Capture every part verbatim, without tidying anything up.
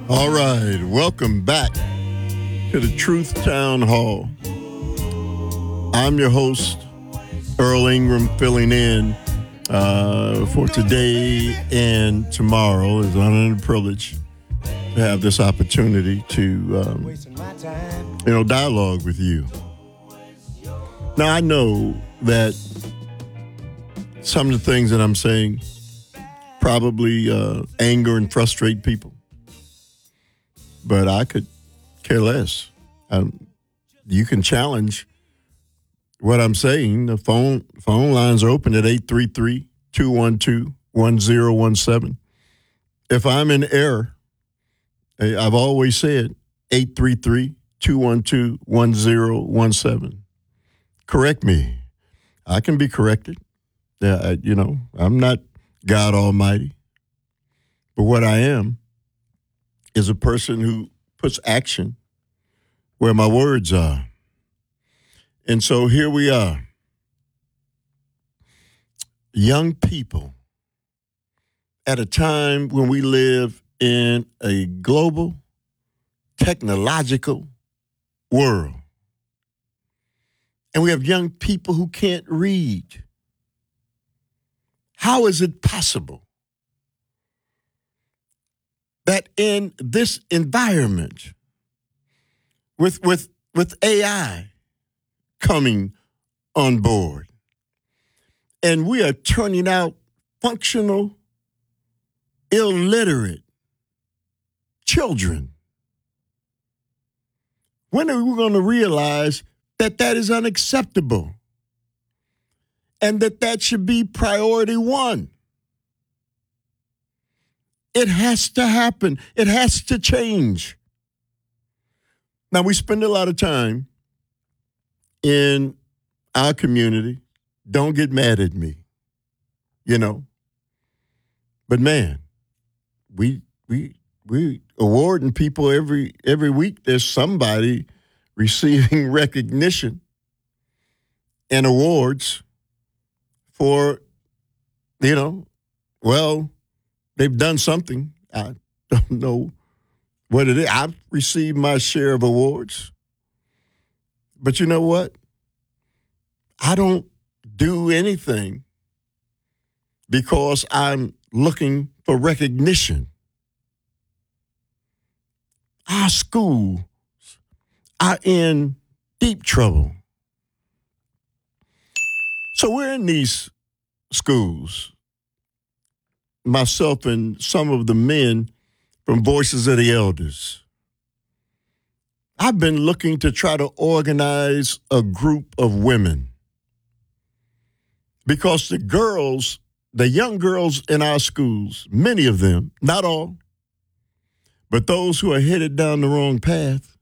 All right, welcome back to the Truth Town Hall. I'm your host, Earl Ingram, filling in uh, for today and tomorrow. It's an honor and a privilege to have this opportunity to, um, you know, dialogue with you. Now, I know that some of the things that I'm saying probably uh, anger and frustrate people. But I could care less. Um, you can challenge what I'm saying. The phone phone lines are open at eight three three, two one two, one zero one seven. If I'm in error, I've always said eight three three, two one two, one zero one seven. Correct me. I can be corrected. Yeah, I, you know, I'm not God Almighty. But what I am is a person who puts action where my words are. And so here we are. Young people at a time when we live in a global, technological world. And we have young people who can't read. How is it possible that in this environment, with with with A I coming on board, and we are turning out functional, illiterate children, when are we going to realize that that is unacceptable and that that should be priority one? It has to happen. It has to change. Now, we spend a lot of time in our community. Don't get mad at me, you know. But man, we we we awarding people every every week. There's somebody receiving recognition and awards for, you know, well, they've done something. I don't know what it is. I've received my share of awards. But you know what? I don't do anything because I'm looking for recognition. Our schools are in deep trouble. So we're in these schools, myself and some of the men from Voices of the Elders. I've been looking to try to organize a group of women because the girls, the young girls in our schools, many of them, not all, but those who are headed down the wrong path,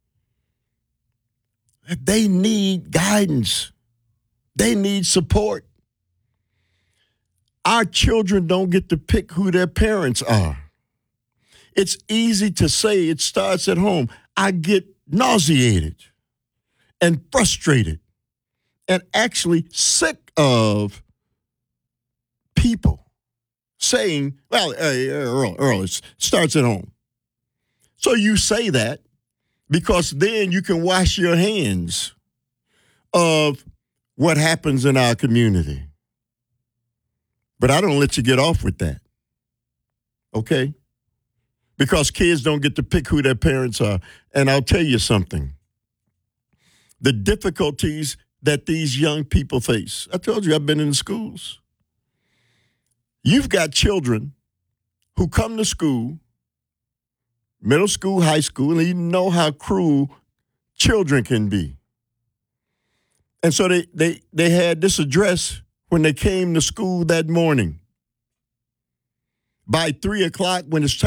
they need guidance. They need support. Our children don't get to pick who their parents are. It's easy to say it starts at home. I get nauseated and frustrated and actually sick of people saying, well, hey, Earl, Earl, it starts at home. So you say that because then you can wash your hands of what happens in our community. But I don't let you get off with that, okay? Because kids don't get to pick who their parents are. And I'll tell you something. The difficulties that these young people face. I told you I've been in schools. You've got children who come to school, middle school, high school, and you know how cruel children can be. And so they, they, they had this address when they came to school that morning. By three o'clock, when it's time